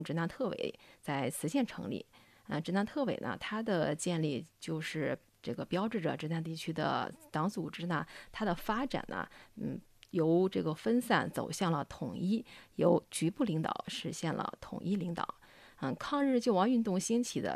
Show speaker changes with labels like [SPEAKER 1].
[SPEAKER 1] 支那特委在磁县成立。支那特委呢，它的建立就是这个标志着支那地区的党组织呢，它的发展呢，由这个分散走向了统一，由局部领导实现了统一领导。抗日救亡运动兴起的